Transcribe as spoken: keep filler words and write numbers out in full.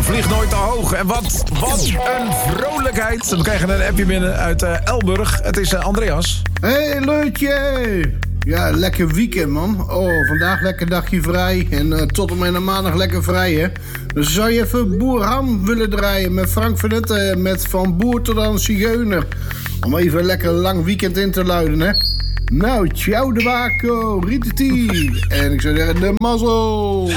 vliegt nooit te hoog. En wat, wat een vrolijkheid. We krijgen een appje binnen uit uh, Elburg. Het is uh, Andreas. Hey, Leutje. Ja, lekker weekend, man. Oh, vandaag lekker dagje vrij. En uh, tot en met maandag lekker vrij, hè. Dus zou je even Boer Ham willen draaien met Frank van Nutten, met Van Boer tot aan Zigeuner. Om even een lekker lang weekend in te luiden, hè. Nou, ciao de Waco, rititi. En ik zou zeggen, de mazzel.